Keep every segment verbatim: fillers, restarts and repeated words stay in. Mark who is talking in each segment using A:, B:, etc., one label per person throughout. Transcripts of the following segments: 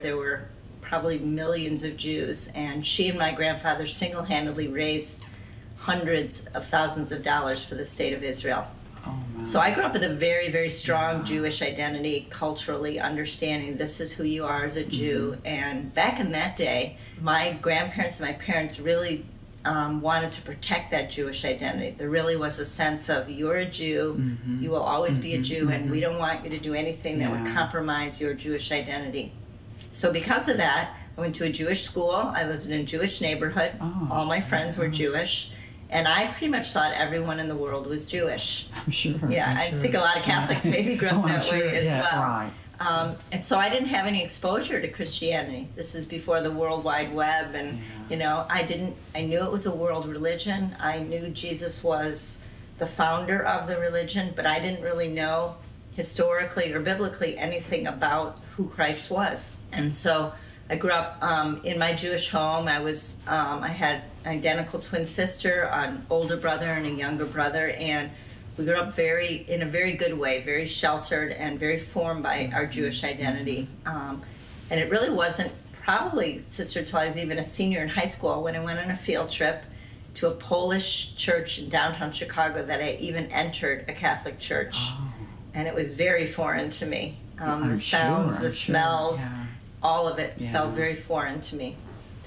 A: There were probably millions of Jews, and she and my grandfather single-handedly raised hundreds of thousands of dollars for the state of Israel.
B: Oh, my.
A: So I grew up with a very, very strong
B: Yeah.
A: Jewish identity, culturally understanding this is who you are as a Jew.
B: Mm-hmm.
A: And back in that day, my grandparents and my parents really um, wanted to protect that Jewish identity. There really was a sense of, you're a Jew,
B: Mm-hmm.
A: you will always be a
B: Mhm,
A: Jew, and we
B: mhm.
A: don't want you to do anything that would
B: Yeah.
A: compromise your Jewish identity. So because of that, I went to a Jewish school. I lived in a Jewish neighborhood.
B: Oh,
A: All my friends were
B: yeah.
A: Jewish. And I pretty much thought everyone in the world was Jewish.
B: I'm sure.
A: Yeah,
B: I'm
A: I
B: sure.
A: think a lot of Catholics maybe grew up
B: Oh, I'm
A: that
B: sure.
A: way as
B: Yeah,
A: well.
B: Right.
A: Um, and so I didn't have any exposure to Christianity. This is before the World Wide Web, and
B: Yeah.
A: you know, I didn't. I knew it was a world religion. I knew Jesus was the founder of the religion, but I didn't really know historically or biblically anything about who Christ was. And so I grew up um, in my Jewish home. I was um, I had an identical twin sister, an older brother, and a younger brother, and we grew up very in a very good way, very sheltered and very formed by our Jewish identity. Um, and it really wasn't probably, sister, until I was even a senior in high school when I went on a field trip to a Polish church in downtown Chicago that I even entered a Catholic church.
B: Oh.
A: And it was very foreign to me. Um,
B: I'm
A: the sounds,
B: sure,
A: the
B: I'm sure,
A: smells,
B: yeah.
A: all of it
B: Yeah.
A: felt very foreign to me.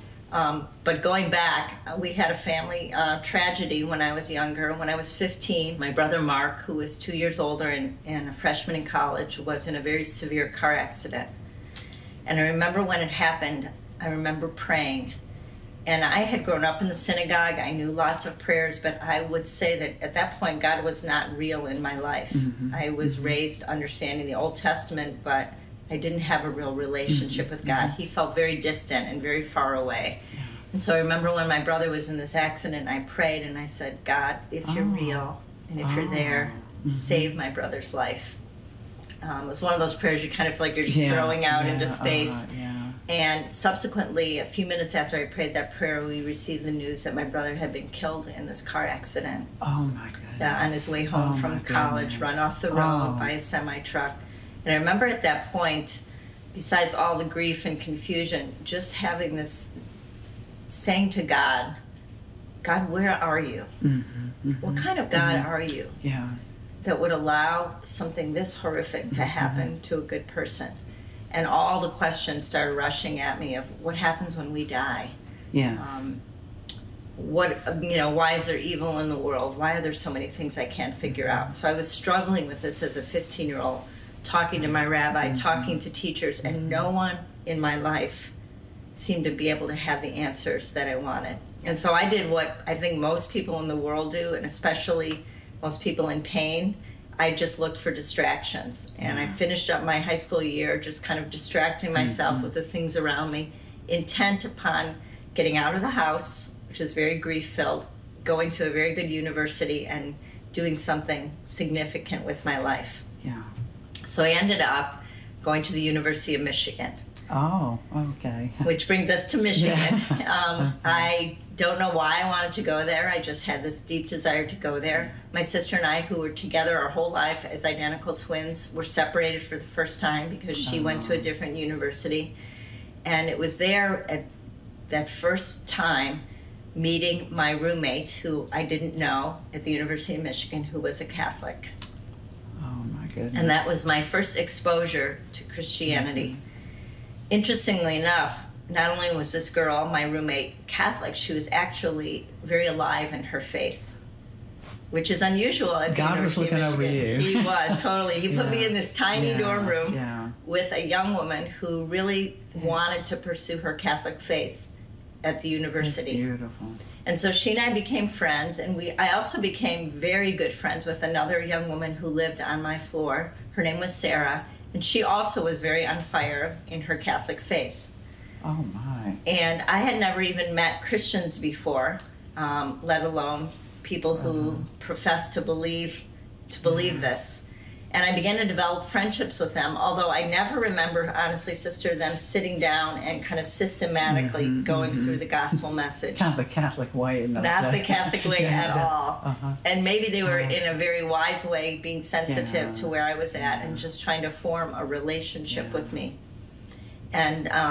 A: Um, but going back, uh, we had a family uh, tragedy when I was younger. When I was fifteen, my brother Mark, who was two years older and, and a freshman in college, was in a very severe car accident. And I remember when it happened, I remember praying. And I had grown up in the synagogue. I knew lots of prayers, but I would say that at that point, God was not real in my life.
B: Mhm.
A: I was
B: Mhm.
A: raised understanding the Old Testament, but I didn't have a real relationship
B: Mhm.
A: with God.
B: Mhm.
A: He felt very distant and very far away.
B: Yeah.
A: And so I remember when my brother was in this accident, I prayed and I said, God, if you're
B: Oh.
A: real and if you're there,
B: Mhm.
A: save my brother's life. Um, it was one of those prayers you kind of feel like you're just
B: Yeah,
A: throwing out
B: yeah,
A: into space.
B: uh, yeah.
A: And subsequently, a few minutes after I prayed that prayer, we received the news that my brother had been killed in this car accident.
B: Oh my goodness.
A: Uh, on his way home
B: Oh,
A: from
B: my
A: college,
B: goodness.
A: run off the road
B: Oh.
A: by a semi-truck. And I remember at that point, besides all the grief and confusion, just having this, saying to God, God, where are you?
B: Mhm, mhm,
A: What kind of God
B: mhm.
A: are you
B: Yeah.
A: that would allow something this horrific to happen to a good person? And all the questions started rushing at me of what happens when we die?
B: Yes.
A: Um, what, you know, why is there evil in the world? Why are there so many things I can't figure out? So I was struggling with this as a fifteen-year-old, talking to my rabbi,
B: Mhm.
A: talking to teachers, and no one in my life seemed to be able to have the answers that I wanted. And so I did what I think most people in the world do, and especially most people in pain. I just looked for distractions. And I
B: Yeah.
A: finished up my high school year just kind of distracting myself
B: Mhm.
A: with the things around me, intent upon getting out of the house, which is very grief-filled, going to a very good university, and doing something significant with my life.
B: Yeah.
A: So I ended up going to the University of Michigan,
B: Oh, okay.
A: which brings us to Michigan.
B: Yeah.
A: um, I don't know why I wanted to go there. I just had this deep desire to go there. My sister and I, who were together our whole life as identical twins, were separated for the first time because she went to a
B: Oh.
A: different university. And it was there at that first time meeting my roommate, who I didn't know, at the University of Michigan, who was a Catholic.
B: Oh my goodness.
A: And that was my first exposure to Christianity. Interestingly enough, not only was this girl, my roommate, Catholic, she was actually very alive in her faith, which is unusual at the
B: God was
A: University
B: looking
A: of
B: over
A: Michigan.
B: you.
A: He was, totally. He put me
B: Yeah.
A: in this tiny
B: Yeah,
A: dorm room
B: yeah.
A: with a young woman who really wanted to pursue her Catholic faith at the
B: That's
A: university.
B: beautiful.
A: And so she and I became friends, and we I also became very good friends with another young woman who lived on my floor. Her name was Sarah, and she also was very on fire in her Catholic faith.
B: Oh my.
A: And I had never even met Christians before, um, let alone people who
B: Uh-huh.
A: profess to believe to believe this. And I began to develop friendships with them, although I never remember, honestly, sister, them sitting down and kind of systematically
B: Mhm,
A: going
B: mhm.
A: through the gospel message.
B: Kind of the Catholic way in those
A: Not the
B: days.
A: Catholic way
B: Yeah,
A: at
B: that-
A: all.
B: Uh-huh.
A: And maybe they were
B: Uh-huh.
A: in a very wise way being sensitive
B: Yeah.
A: to where I was at and
B: Yeah.
A: just trying to form a relationship
B: Yeah.
A: with me. And um,